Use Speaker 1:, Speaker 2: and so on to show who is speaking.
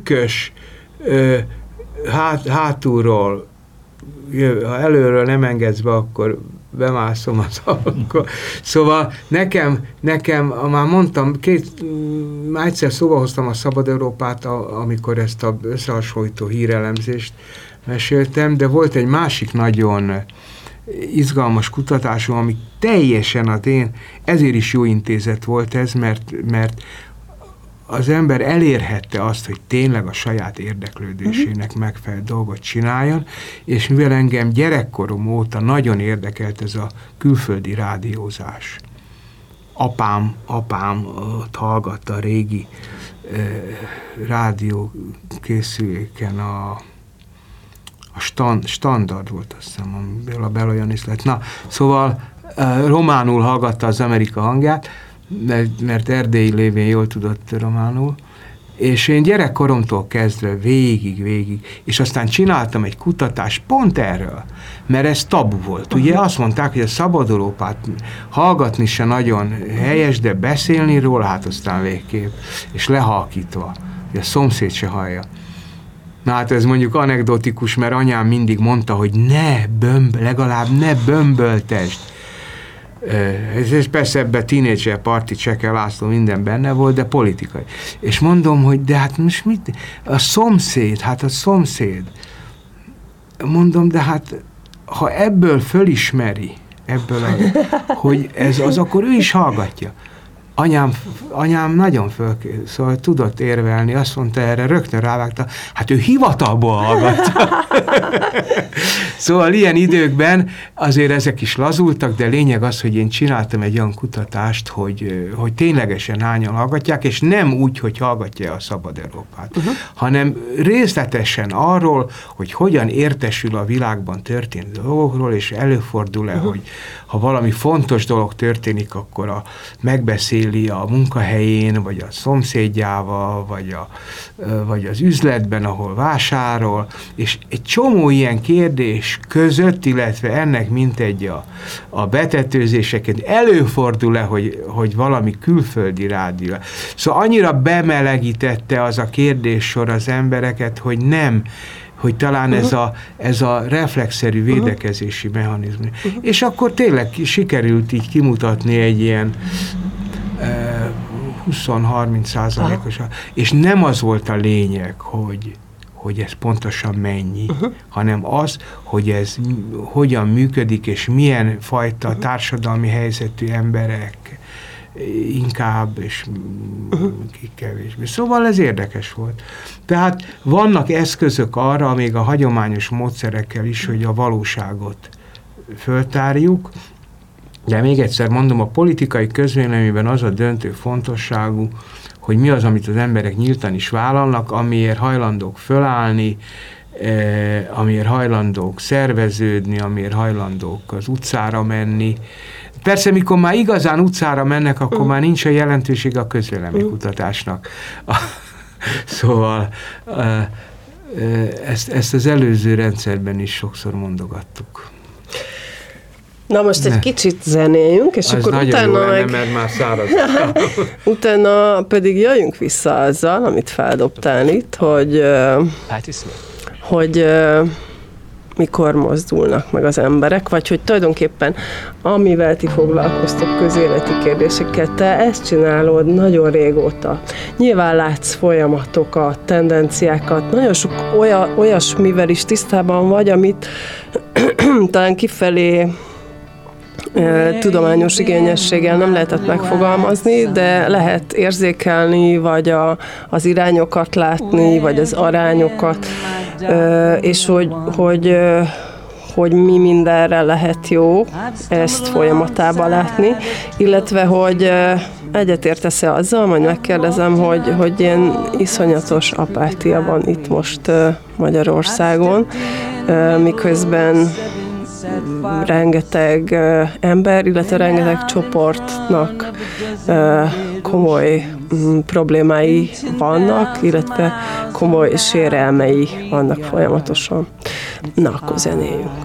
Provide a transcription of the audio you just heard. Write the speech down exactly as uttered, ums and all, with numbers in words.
Speaker 1: trükkös, ö, hát, hátulról, ha előről nem engedsz be, akkor bemászom az alakba. Szóval nekem, nekem, már mondtam, két, már egyszer szóba hoztam a Szabad Európát, amikor ezt az összehasonlító hírelemzést meséltem, de volt egy másik nagyon izgalmas kutatásom, ami teljesen az én, ezért is jó intézet volt ez, mert, mert az ember elérhette azt, hogy tényleg a saját érdeklődésének megfelelő dolgot csináljon, és mivel engem gyerekkorom óta nagyon érdekelt ez a külföldi rádiózás. Apám, apám ott hallgatta a régi eh, rádiókészüléken a, a stand, standard volt, azt hiszem, amiből a Beloyanis lett. Na, szóval eh, románul hallgatta az Amerika hangját, mert, mert erdélyi lévén jól tudott románul, és én gyerekkoromtól kezdve végig, végig, és aztán csináltam egy kutatást pont erről, mert ez tabu volt. Ugye azt mondták, hogy a Szabad Európát hallgatni se nagyon helyes, de beszélni róla, hát aztán végképp, és lehalkítva, hogy a szomszéd se hallja. Na hát ez mondjuk anekdotikus, mert anyám mindig mondta, hogy ne bömb, legalább ne bömböltesd. És persze ebben tínédzser parti, Cseke László, minden benne volt, de politikai. És mondom, hogy de hát most mit? A szomszéd, hát a szomszéd. Mondom, de hát ha ebből fölismeri, ebből, a, hogy ez az, akkor ő is hallgatja. Anyám, anyám nagyon föl, szóval tudott érvelni, azt mondta erre, rögtön rávágta, hát ő hivatalból hallgatta. Szóval ilyen időkben azért ezek is lazultak, de lényeg az, hogy én csináltam egy olyan kutatást, hogy, hogy ténylegesen hányan hallgatják, és nem úgy, hogy hallgatja a Szabad Európát, uh-huh. hanem részletesen arról, hogy hogyan értesül a világban történő dolgokról, és előfordul-e, uh-huh. hogy ha valami fontos dolog történik, akkor a megbeszéli a munkahelyén, vagy a szomszédjával, vagy, a, vagy az üzletben, ahol vásárol, és egy csomó ilyen kérdés között, illetve ennek mintegy a, a betetőzéseket előfordul-e, hogy, hogy valami külföldi rádió. Szóval annyira bemelegítette az a kérdéssor az embereket, hogy nem, hogy talán uh-huh. ez, a, ez a reflexzerű védekezési uh-huh. mechanizmus. Uh-huh. És akkor tényleg sikerült így kimutatni egy ilyen uh, húsz-harminc százalékos, uh-huh. és nem az volt a lényeg, hogy, hogy ez pontosan mennyi, uh-huh. hanem az, hogy ez hogyan működik, és milyen fajta uh-huh. társadalmi helyzetű emberek inkább, és uh-huh. kevésbé. Szóval ez érdekes volt. Tehát vannak eszközök arra, még a hagyományos módszerekkel is, hogy a valóságot föltárjuk, de még egyszer mondom, a politikai közvéleményben az a döntő fontosságú, hogy mi az, amit az emberek nyíltan is vállalnak, amiért hajlandók fölállni, eh, amiért hajlandók szerveződni, amiért hajlandók az utcára menni. Persze, mikor már igazán utcára mennek, akkor uh. már nincs a jelentőség a közvéleménykutatásnak. Uh. Szóval uh, uh, ezt, ezt az előző rendszerben is sokszor mondogattuk.
Speaker 2: Na most ne. Egy kicsit zenéljünk, és
Speaker 1: az
Speaker 2: akkor utána
Speaker 1: jó
Speaker 2: meg...
Speaker 1: lenne, mert már száraz.
Speaker 2: Utána pedig jöjjünk vissza azzal, amit feldobtál itt, hogy, hogy mikor mozdulnak meg az emberek, vagy hogy tulajdonképpen amivel ti foglalkoztok közéleti kérdésekkel, te ezt csinálod nagyon régóta. Nyilván látsz folyamatokat, tendenciákat, nagyon sok oly- olyasmivel is tisztában vagy, amit talán kifelé tudományos igényességgel nem lehetett megfogalmazni, de lehet érzékelni, vagy a, az irányokat látni, vagy az arányokat, és hogy, hogy, hogy mi mindenre lehet jó ezt folyamatában látni, illetve hogy egyetértesz-e azzal, majd megkérdezem, hogy, hogy ilyen iszonyatos apátia van itt most Magyarországon, miközben rengeteg uh, ember, illetve rengeteg csoportnak uh, komoly um, problémái vannak, illetve komoly sérelmei vannak folyamatosan. Na, akkor zenéljünk.